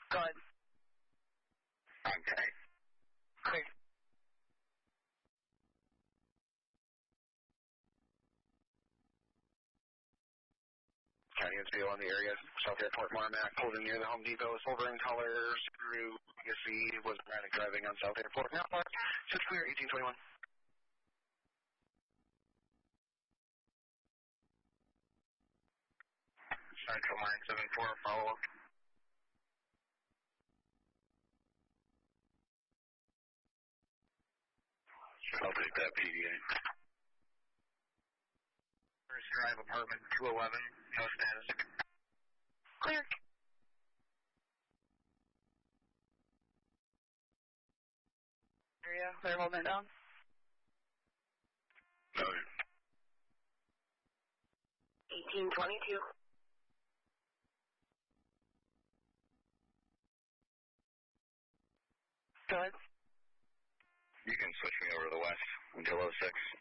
Good. Okay. Clear. County View on the area, South Airport, Marmac, pulled in near the Home Depot, silver in color, Subaru Legacy, was erratic driving on South Airport. Now, just clear, 1821. Central 974, follow up. I'll take that PDA. First Drive, apartment 211, no status. Clear. Area, they're holding it down. No. 1822. Good. You can switch me over to the west until 06.